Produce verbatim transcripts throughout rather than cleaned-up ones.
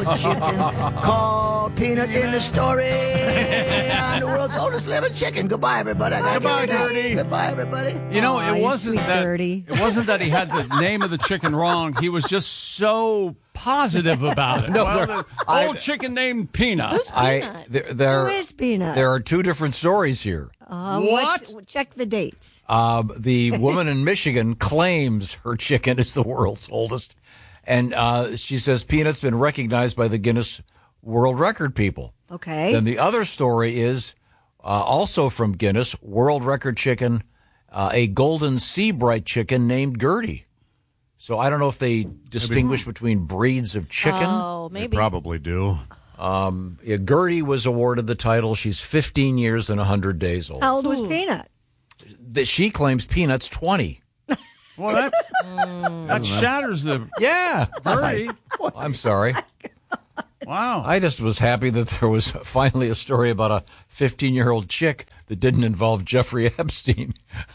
chicken called Peanut in the story. I'm the world's oldest living chicken. Goodbye, everybody. I gotta Goodbye, get Dirty. Goodbye, everybody. You know, Aw, it you wasn't sweet that Dirty. it wasn't that he had the name of the chicken wrong. He was just so positive about it. No, well, there- the I- old chicken named Peanut. Who's I Peanut? there there, Who is Peanut? there are two different stories here. Uh, What? what's- Check the dates. Um, the woman in Michigan claims her chicken is the world's oldest, and uh, she says Peanut's been recognized by the Guinness World Record people. Okay. Then the other story is uh, also from Guinness World Record chicken, uh, a golden sea bright chicken named Gertie. So I don't know if they distinguish between breeds of chicken. Oh, They maybe. probably do. Um, yeah, Gertie was awarded the title. She's fifteen years and one hundred days old. How old was Peanut? That she claims Peanut's twenty. Well, that's that shatters the Yeah. Gertie. I'm sorry. Wow. I just was happy that there was finally a story about a fifteen-year-old chick that didn't involve Jeffrey Epstein.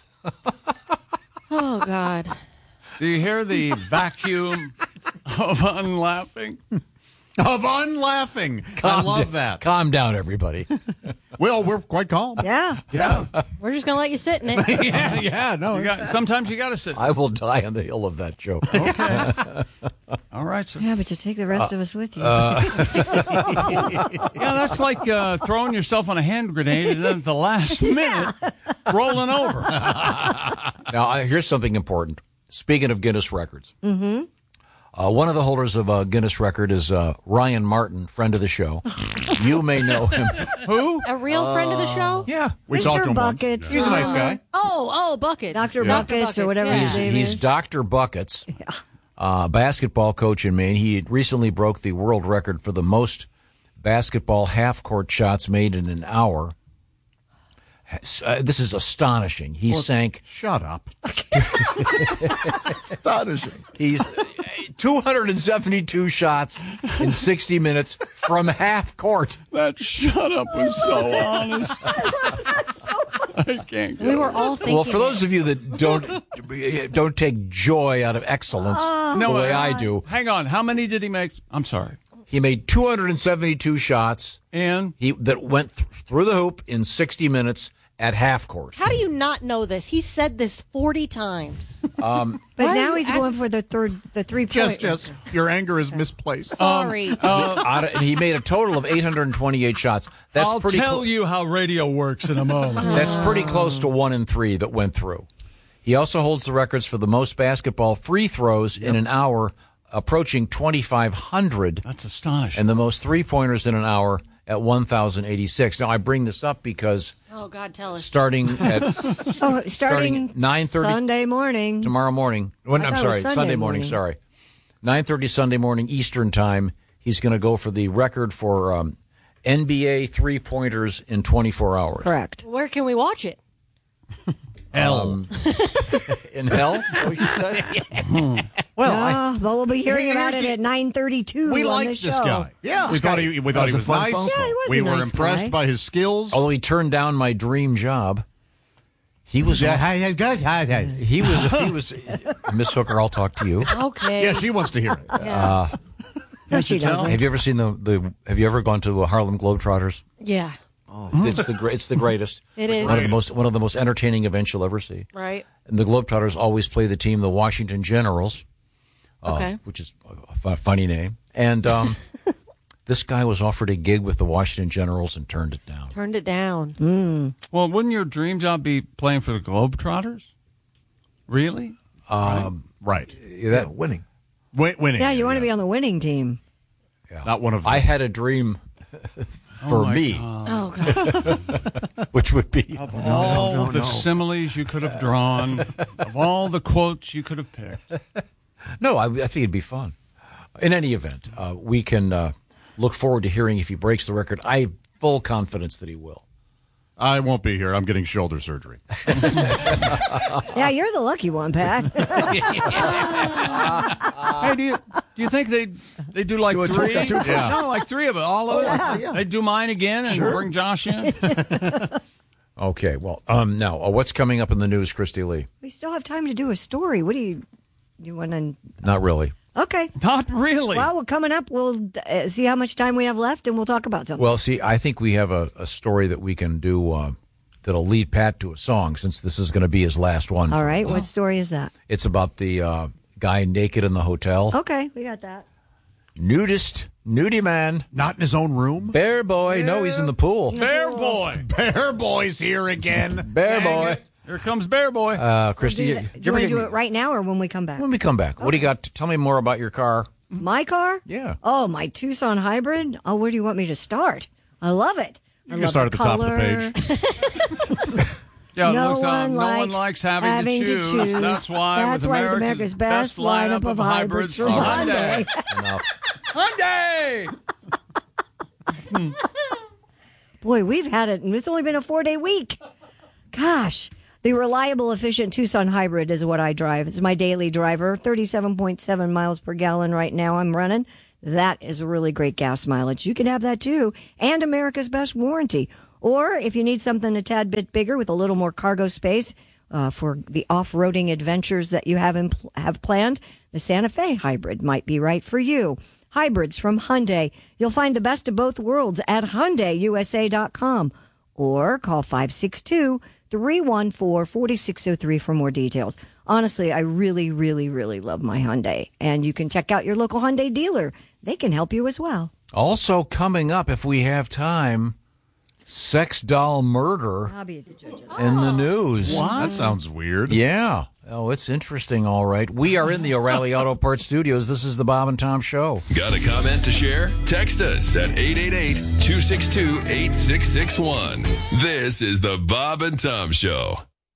Oh, God. Do you hear the vacuum of unlaughing? Of unlaughing. I love that. Calm down, everybody. Well, we're quite calm. Yeah. Yeah. We're just going to let you sit in it. yeah, yeah, no. You got, sometimes you got to sit. I will die on the hill of that joke. Okay. All right, sir. Yeah, but you take the rest of us with you. Yeah, that's like uh, throwing yourself on a hand grenade and then at the last minute rolling over. Now, I, here's something important. Speaking of Guinness records, mm-hmm. uh, one of the holders of a Guinness record is uh, Ryan Martin, friend of the show. You may know him. Who? A real friend of the show? Yeah. We Mister talked to him once. Buckets. He's a nice guy. Oh, oh, Buckets. Doctor Yeah. Buckets or whatever yeah. his name He's is. Doctor Buckets, uh, basketball coach in Maine. He recently broke the world record for the most basketball half-court shots made in an hour. Uh, this is astonishing. He sank. Shut up. Astonishing. He's two hundred seventy-two shots in sixty minutes from half court. That shut up was so honest. I can't get We were over all thinking Well, for those it. of you that don't don't take joy out of excellence it. the way uh, I do, Hang on. How many did he make? I'm sorry. he made two hundred seventy-two shots. And He that went th- through the hoop in sixty minutes at half court. How do you not know this? He said this forty times. But Why are now you he's ask- going for the third, the three point. Just, just, your anger is misplaced. Sorry. Out of- he made a total of eight hundred twenty-eight shots. That's I'll pretty. tell clo- you how radio works in a moment. That's pretty close to one in three that went through. He also holds the records for the most basketball free throws in an hour, approaching twenty-five hundred, That's astonishing. and the most three-pointers in an hour at one thousand eighty-six. Now, I bring this up because Oh, God, tell us. starting at Oh, starting at nine thirty Sunday morning. tomorrow morning, when, I I'm thought it sorry, was Sunday, Sunday morning, morning. sorry, nine thirty Sunday morning Eastern time, he's going to go for the record for um, N B A three-pointers in twenty-four hours. Correct. Where can we watch it? Hell. In hell? Is that what you said? Well, I, Ah, but we'll be hearing Here's about it the- at nine thirty-two we on the liked show. this guy. Yeah, we this thought guy- he we that thought he was was a fun nice. phone call. Yeah, he was we a were nice impressed guy. by his skills. although he turned down my dream job, he was. Yeah, He was. He was. Miss Hooker, I'll talk to you. Okay. yeah, she wants to hear it. Yeah. No, she doesn't. Have you ever seen the, the Have you ever gone to a Harlem Globetrotters? yeah. It's the great. It's the greatest. It is. one of the most one of the most entertaining events you'll ever see. Right. And the Globetrotters always play the team, the Washington Generals, uh, Okay. which is a fu- funny name. And um, this guy was offered a gig with the Washington Generals and turned it down. Turned it down. Well, wouldn't your dream job be playing for the Globetrotters? Really? Right. That, winning. Win- winning. Yeah, you want to be on the winning team. Not one of I had a dream for Oh, my me, God. Oh, God. which would be Of all the similes you could have drawn, of all the quotes you could have picked. no. I, I think it'd be fun. In any event, uh, we can uh, look forward to hearing if he breaks the record. I have full confidence that he will. I won't be here. I'm getting shoulder surgery. Yeah, you're the lucky one, Pat. Hey, do you do you think they they do like Do a two- three? a two- Yeah. No, like three of it, all of it. yeah, yeah. They do mine again and bring Josh in. Okay. Well, um, now uh, what's coming up in the news, Christy Lee? We still have time to do a story. What do you, you want to, Not really. Okay. Not really. Well, we're coming up. We'll uh, see how much time we have left, and we'll talk about something. Well, see, I think we have a, a story that we can do uh, that'll lead Pat to a song, since this is going to be his last one. All right. What story is that? It's about the uh, guy naked in the hotel. Okay, we got that. Nudist, nudie man. Not in his own room? Bear boy. No, he's in the pool. Bear Boy. Bear Boy's here again. Bear Dang boy. it. Here comes Bear Boy. Uh, Christy, Do, you, that. you do you ever want to get- do it right now or when we come back? When we come back. What do you got? To, tell me more about your car. My car? Yeah. Oh, my Tucson Hybrid? Oh, where do you want me to start? I love it. I You can love start the at the top of color. the page. Yeah, no, looks, uh, one no likes one likes having, having to, choose. to choose. That's why That's with why America's, America's best lineup of hybrids from Hyundai. Enough. Hyundai! Boy, we've had it, and it's only been a four-day week. Gosh. The reliable, efficient Tucson Hybrid is what I drive. It's my daily driver, thirty-seven point seven miles per gallon right now I'm running. That is a really great gas mileage. You can have that too, and America's best warranty. Or if you need something a tad bit bigger with a little more cargo space uh, for the off-roading adventures that you have, in, have planned, the Santa Fe Hybrid might be right for you. Hybrids from Hyundai. You'll find the best of both worlds at Hyundai U S A dot com or call five six two, three one four, four six zero three for more details. Honestly, I really, really, really love my Hyundai. And you can check out your local Hyundai dealer. They can help you as well. Also coming up, if we have time, sex doll murder I'll be at the judges. in the news. That sounds weird. Yeah. Oh, it's interesting, all right. We are in the O'Reilly Auto Parts Studios. This is the Bob and Tom Show. Got a comment to share? Text us at eight eight eight, two six two, eight six six one. This is the Bob and Tom Show.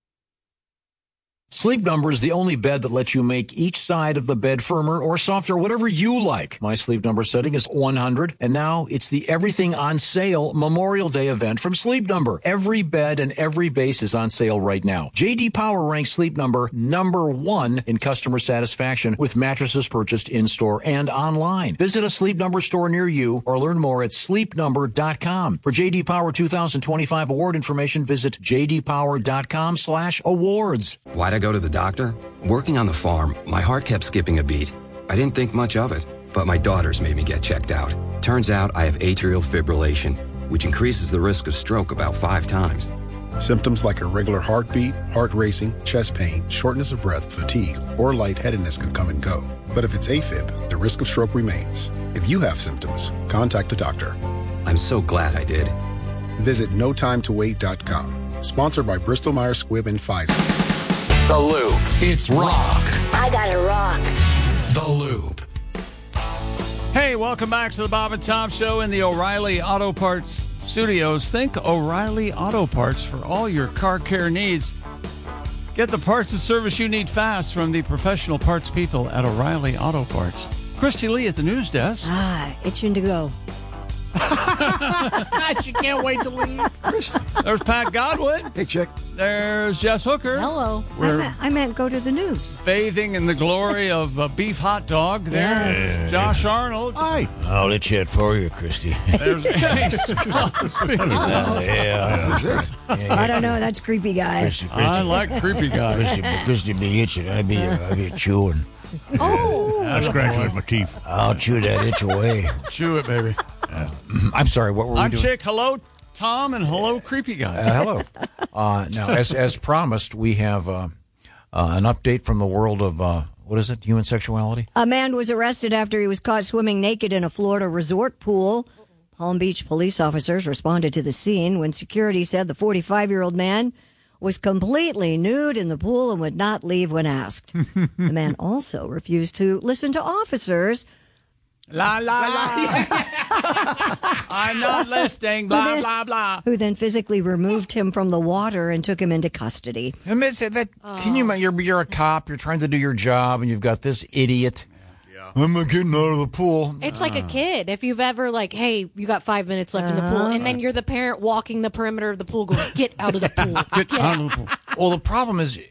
Sleep Number is the only bed that lets you make each side of the bed firmer or softer, whatever you like. My Sleep Number setting is one hundred, and now it's the Everything on Sale Memorial Day event from Sleep Number. Every bed and every base is on sale right now. J D Power ranks Sleep Number number one in customer satisfaction with mattresses purchased in-store and online. Visit a Sleep Number store near you or learn more at sleep number dot com. For J D Power two thousand twenty-five award information, visit j d power dot com slash awards. Why'd I go to the doctor? Working on the farm, my heart kept skipping a beat. I didn't think much of it, but my daughters made me get checked out. Turns out I have atrial fibrillation, which increases the risk of stroke about five times. Symptoms like irregular heartbeat, heart racing, chest pain, shortness of breath, fatigue, or lightheadedness can come and go. But if it's AFib, the risk of stroke remains. If you have symptoms, contact a doctor. I'm so glad I did. Visit no time to wait dot com. Sponsored by Bristol Myers Squibb and Pfizer. The Loop. It's rock. I gotta rock. The Loop. Hey, welcome back to the Bob and Tom Show in the O'Reilly Auto Parts Studios. Think O'Reilly Auto Parts for all your car care needs. Get the parts and service you need fast from the professional parts people at O'Reilly Auto Parts. Christy Lee at the news desk. Ah, itching to go. She can't wait to leave. There's Pat Godwin. Hey, chick. There's Jess Hooker. Hello. I We're meant, I meant go to the news. bathing in the glory of a beef hot dog. There's Yes. Josh Arnold. Hi. I'll let you for you, Christy. There's Ace Cosby. yeah. Who's this? I don't know. That's creepy, guy. Christy, I like creepy guys. Christy, Christy be itching. I be, I be chewing. Oh, I scratch with my teeth. I'll chew that itch away. Chew it, baby. I'm sorry. What were we I'm doing? Chick. Hello, Tom, and hello, creepy guy. Uh, hello. Uh, now, as as promised, we have uh, uh, an update from the world of uh, what is it? Human sexuality. a man was arrested after he was caught swimming naked in a Florida resort pool. Palm Beach police officers responded to the scene when security said the forty-five-year-old man was completely nude in the pool and would not leave when asked. The man also refused to listen to officers. La la la. I'm not listening. Blah blah blah. Who then physically removed him from the water and took him into custody. I mean, it's- that, Can you imagine? You're, you're a cop. You're trying to do your job, and you've got this idiot. I'm not getting out of the pool. It's like a kid. If you've ever like, hey, you got five minutes left in the pool, and then you're the parent walking the perimeter of the pool, going, "Get out of the pool! Get out of the pool. Well, the problem is,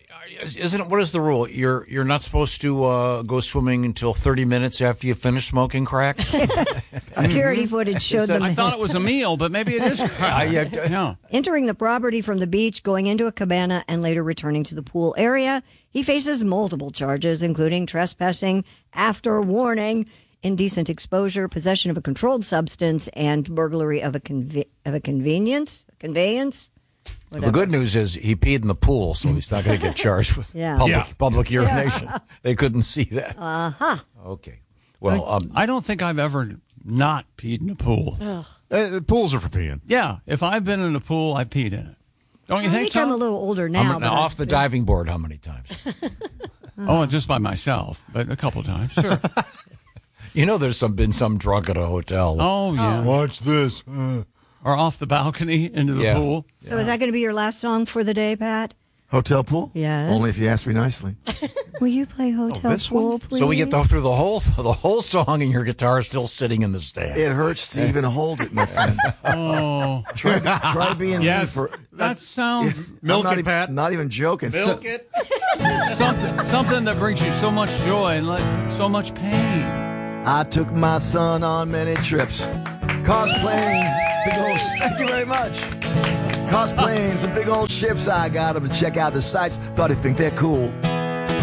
isn't it? What is the rule? You're you're not supposed to uh, go swimming until thirty minutes after you finish smoking crack. Security footage showed them. I thought it was a meal, but maybe it is crack. Uh, yeah, yeah. Entering the property from the beach, going into a cabana, and later returning to the pool area. He faces multiple charges, including trespassing after warning, indecent exposure, possession of a controlled substance, and burglary of a conve- of a convenience conveyance. Whatever. The good news is he peed in the pool, so he's not going to get charged with Yeah. public, Yeah. public urination. They couldn't see that. Uh huh. Okay. Well, um, I don't think I've ever not peed in a pool. Uh, pools are for peeing. Yeah, if I've been in a pool, I peed in it. Don't you I think think so? I'm a little older I'm now. but off the I- diving board how many times? Oh, just by myself, but a couple times. Sure. You know there's some been some drunk at a hotel. Oh, yeah. Watch this. Uh, Or off the balcony into the Yeah. pool. So is that going to be your last song for the day, Pat? Hotel pool? Yes. Only if you ask me nicely. Will you play Hotel this Pool, one? please? So we get th- through the whole the whole song and your guitar is still sitting in the stand. It hurts to even hold it, my friend. Oh, Try, try being Yes. me for. that sounds Milk I'm not it, even, Pat. Not even joking. Milk it. something something that brings you so much joy and like so much pain. I took my son on many trips. Cosplaying big old. Thank you very much. Cosplaying some big old ships. I got him to check out the sights. Thought he'd think they're cool.